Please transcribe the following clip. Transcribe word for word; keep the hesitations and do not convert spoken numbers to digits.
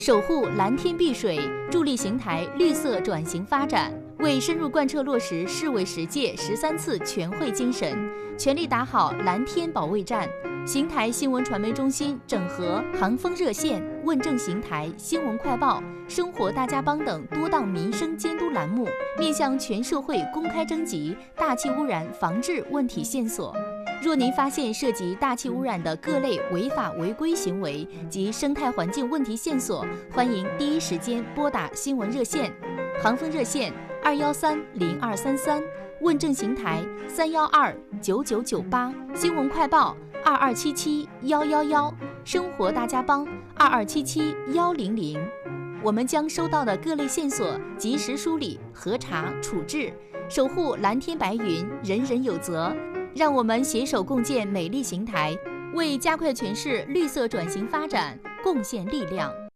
守护蓝天碧水，助力邢台绿色转型发展。为深入贯彻落实市委十届十三次全会精神，全力打好蓝天保卫战，邢台新闻传媒中心整合航风热线、问政邢台、新闻快报、生活大家帮等多档民生监督栏目，面向全社会公开征集大气污染防治问题线索。若您发现涉及大气污染的各类违法违规行为及生态环境问题线索，欢迎第一时间拨打新闻热线，航风热线二幺三零二三三，问政邢台三幺二九九九八，新闻快报二二七七幺幺幺，生活大家帮二二七七幺零零。我们将收到的各类线索及时梳理、核查、处置，守护蓝天白云，人人有责。让我们携手共建美丽邢台，为加快全市绿色转型发展贡献力量。